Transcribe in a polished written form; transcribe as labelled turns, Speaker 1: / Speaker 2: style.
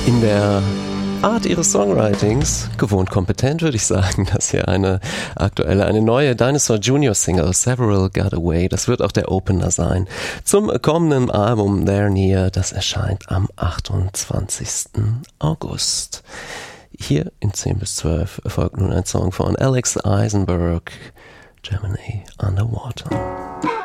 Speaker 1: In der Art ihres Songwritings, gewohnt kompetent, würde ich sagen, dass hier eine neue Dinosaur Jr. Single, Several Got Away, das wird auch der Opener sein, zum kommenden Album They're Near, das erscheint am 28. August. Hier in 10 bis 12 folgt nun ein Song von Alex Eisenberg, Germany Underwater.